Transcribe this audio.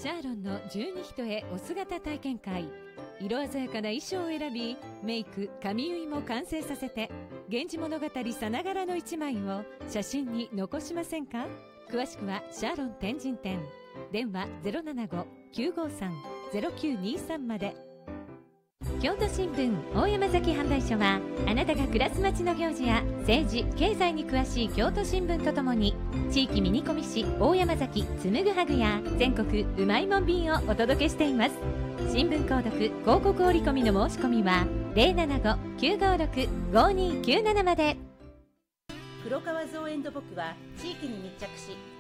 シャーロンの十二人へお姿体験会。色鮮やかな衣装を選び、メイク、髪結いも完成させて、源氏物語さながらの一枚を写真に残しませんか？詳しくはシャーロン天神店。電話 075-953-0923 まで。京都新聞大山崎販売所は、あなたが暮らす街の行事や政治経済に詳しい京都新聞とともに、地域ミニコミ誌大山崎紡ぐハグや全国うまいもん便をお届けしています。新聞購読広告折り込みの申し込みは 075-956-5297 まで。 黒川造園土木は地域に密着し、